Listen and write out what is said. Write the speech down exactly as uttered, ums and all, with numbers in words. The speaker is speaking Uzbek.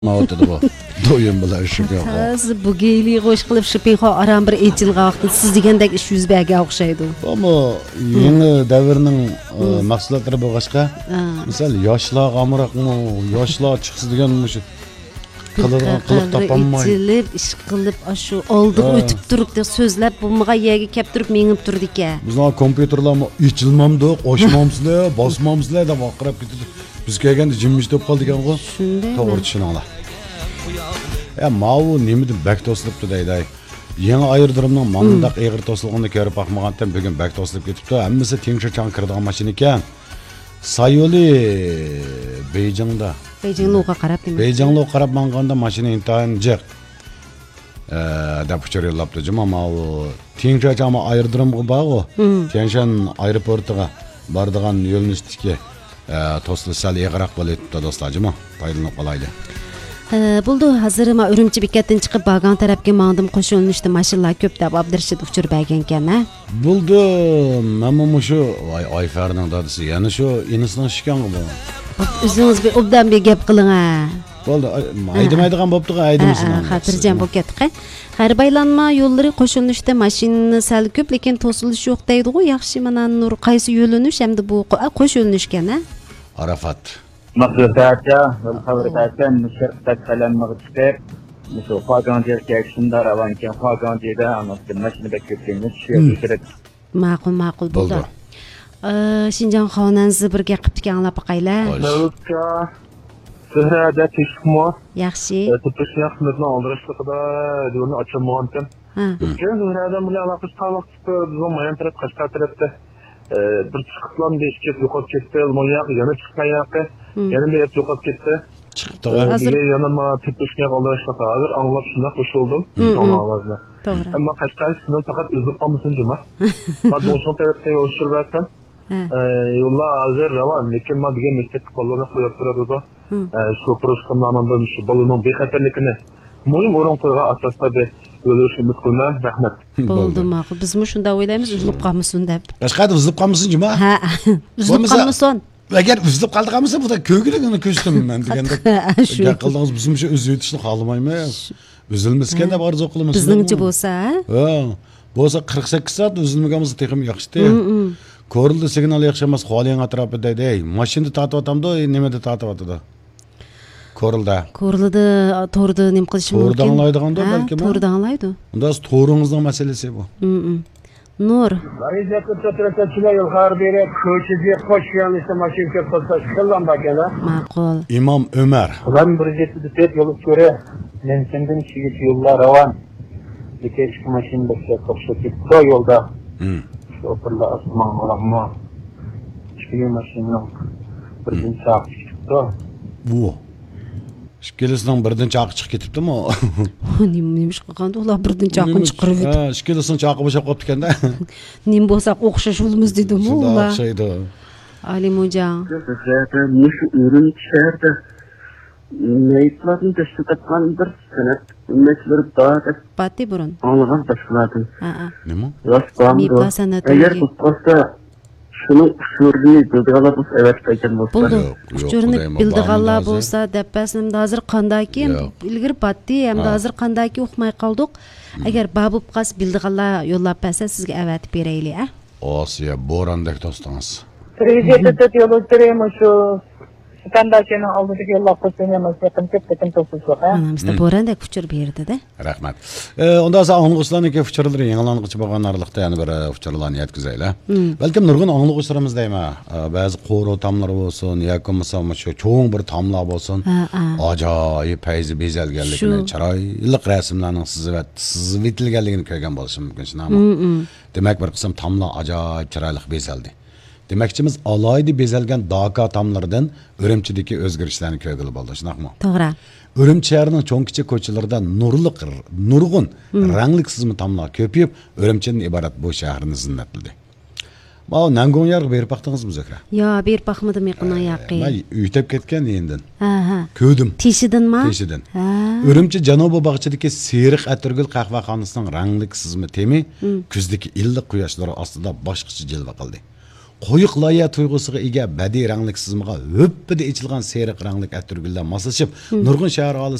Mağatada bu. Doyum bilan şüphe yok. Siz bu geyli qo'sh qilib shipinxo aram bir echilga vaqtda siz degandek ish yuz berga o'xshaydi. Ama yeni davrning mahsulotlari bo'lg'achqa, misol yoshlar amroqmi, yoshlar chiqsa degan mush qiladigan qilib topolmay. Echilib, ish qilib, shu oldiga o'tib turib deb so'zlab bo'lmagan yerga kelib turib mengib turdi ekan. Bizning kompyuterlarmi ichilmamdi, qo'shmamsizlar, bosmamsizlar deb aqrab ketdi. Biz kelganda jimmish deb qoldi ekan-ku. To'g'ri tushuninglar. Ya mavu nimidi bak to'silibdi deyday. Yangi ayirdirimning mandaq eg'ir to'silganini ko'rib baxmagandan bugun bak to'silib ketibdi. Hammasi tengshichang kirdigan mashina ekan. Sayoli Beijingda. Beijingga qarab demak. Beijingga qarab manganda mashina intayin jiq. Ee, da puchur yo'llabdi. Juma mavu tengshichang ayirdirimga bag'u. Tianshan aeroportiga boradigan yo'lnishdiki to'silsal eg'iroq bo'libdi do'stlar. Juma foydalanib qolayli. Buldu hazır ma Ürümçi bekatdan chiqib Bagan tarafga mangdim qo'shilishdi mashinalar ko'p deb Abdurshid uchur bergan ekan a. Buldu mana shu voy Ayfarning dadisi yana shu inisining shikanga bu. O'zingiz bir obdan bir gap qiling a. Bo'ldi, aydamaydigan bo'pti-ku, aydimisiz. Xotirjam bo'lib ketdi. Har baylanma yo'llari qo'shilishda mashina sal ko'p, lekin to'silish yo'q deydi-ku. Yaxshi mana nur qaysi yo'linish hamda bu qo'shilishgan a? Arafat. مقدرتها والخبرتها مشاركة كلام مغتسب مثل فاقان جل كأكشن دار أوان كان فاقان جدا أنا ماشي نبكي في نشيء كده ma'qul ma'qul bo'ldi. Shinjon xonangizni birga qilib tikanlab boqaylar. Navka Sırada teşkimo. Yaxshi. Tutuş yaxsınızın aldırışlıqda diyorunu açılmağın ekan. Ha. Sırada bilan aloqasi tavaq tutib, bizim mayan taraf Qashqar tarafda bir chiqiblan deyishga yo'qolib ketdi, mo'yaq yana chiqmayapti. Yana bir yo'qolib ketdi. Chiqdi. Hozir yana ma tutishga qoldirishga hozir anglab shunda qo'shildim. To'g'ri. To'g'ri. Ammo Qashqar shundan faqat o'zib qolmasin juma. Ba'zi o'sha tarafga yo'lchilardan yo'llar hozir ravan, lekin ma degan maktab qo'llarni qo'yib turadi. Shu proshkamlardan shu bolaning bexatarligini muhim o'rin qo'ygan asosda yo'lishimiz qilgan rahmat. Bo'ldi ma'qul. Biz mu shunda o'ylaymiz, uzilib qolmasin deb. Qashqarda uzilib qolmasin juma? Ha, uzilib qolmasin. Agar uzilib qoldi qolmasa bu da ko'gligini ko'chdim men deganda. Gap qildingiz, biz shu o'z yetishni xohlamaymiz. Uzilmaskan deb orzu qilamiz. Bizningcha bo'lsa, ha, bo'lsa qirq sakkiz soat uzilmagan bo'lsa texim yaxshi-da. Ko'rildi signal yaxshi emas, xoling atrofida ey, mashina tortyapti, nimada tortyapti? Ko'rildi. Ko'rildi, to'rda nim qilish mumkin. To'rda anglaydiganda balki. To'rda anglaydi. Unda to'ringizning masalasi bu. Nur. Arizakı tutrakçılar yıllar beri köşeci hoş yanlışta maşin köpüsü şıllan bakana. Ma'qul. İmam Ömer. Ulan bir jetli tet yolu göre men senden şigit yollar ravan. Dikeş maşin başa kopşup o yolda. Hı. Şoförler asman olamma. Hiçbir maşin yok. Bir gün saat çıktı. Bu. Şikilisining birdan chaqib chiqib ketibdimi? Nim nimish qilganda ular birdan chaqib chiqirib. Ha, shikilisining chaqib bo'shab qolibdi ekanda. Nim bo'lsa o'xshash bo'lamiz dedim u ular. O'xshaydi. Alimujon. Zaten mush ürün şehirde neytlarını teşvik etken bir sanat ümmetleri daha da Pati burun. anlagan başkalardan. Ha ha. Nima? Meyitlar sanatı. Eğer tutmazsa şunu uçurunu bildiğalar evet qaytan bo'lsa. Bo'ldi. Uçurunu bildiğalar bo'lsa depasnim hozir qandaki ilgir patdi ham hozir qandaki o'qmay qoldik. Agar babub qas bildiğalar yo'llab bersa sizga avatib beraylik, a? Osiya bo'randek do'stingiz. Prezidentda yo'l o'tiramiz shu Skandachini oldidagi yo'llab qo'ysanamiz, yaqin ketgan to'siqlar. Manamizda bo'randek uçur berdi-da. Rahmat. Unda esa anglag'uchilarniki uçurlari yangilanqich bo'lgan narliqda yana bir uçurlarni yetkazaylar. Balkim nurg'un anglag'uchilarimiz deyman. Ba'zi qo'ro tamlar bo'lsin, yoki bo'lmasa shu cho'ng bir tamlar bo'lsin. Ajoyib fayzi bezalganligini, chiroyli rasmlarning sizib sizib etilganligini ko'rgan bo'lishim mumkin shunami. Demak bir qism tamlar ajoyib chiroyli bezaldi. Demakchimiz alayda bezalgan Dhaka tamlaridan Urumchidagi o'zgarishlarni ko'rgili bo'ldi, shunaqmi? To'g'ri. Urumchi shahrining cho'ng kichik ko'chalarida nurli, nurg'un, rangli sizma tamlar ko'payib, Urumchidan iborat bu shaharni zinnatladi. Mana nangon yarg berib baqdingizmi Zokra? Yo, berib baqmadim yaqindan yaqin. Men uytab ketgan endi. Ha ha. Ko'rdim. Teshidinmi? Teshidan. Urumchi Janubiy bog'chidagi Seriq Atirgul qahvaxonasining rangli sizma temi kuzdagi illiq quyoshlar ostida boshqacha jilva qildi. qo'yiq loya tuyg'usiga ega badiiy ranglik sizmaga o'ppida ichilgan seriq ranglik atirgullar moslashib nurg'un shahar